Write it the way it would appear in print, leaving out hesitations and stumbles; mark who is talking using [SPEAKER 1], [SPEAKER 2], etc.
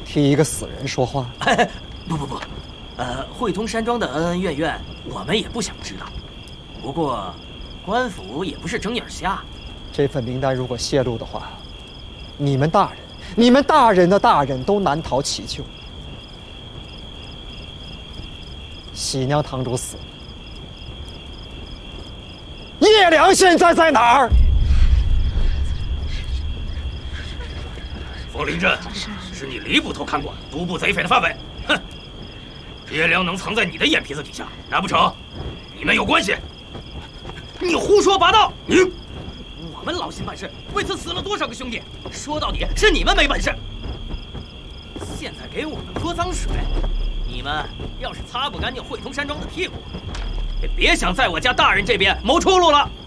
[SPEAKER 1] 替一个死人说话？
[SPEAKER 2] 不，汇通山庄的恩恩怨怨，我们也不想知道。不过，官府也不是睁眼瞎。
[SPEAKER 1] 这份名单如果泄露的话，你们大人的大人都难逃其咎。喜娘堂主死了，叶良现在在哪儿？
[SPEAKER 3] 凤林镇是你黎捕头看管，独步贼匪的范围。哼，叶良能藏在你的眼皮子底下，难不成你们有关系？
[SPEAKER 2] 你胡说八道！我们劳心办事，为此死了多少个兄弟？说到底是你们没本事。现在给我们泼脏水，你们要是擦不干净汇通山庄的屁股，别想在我家大人这边谋出路了。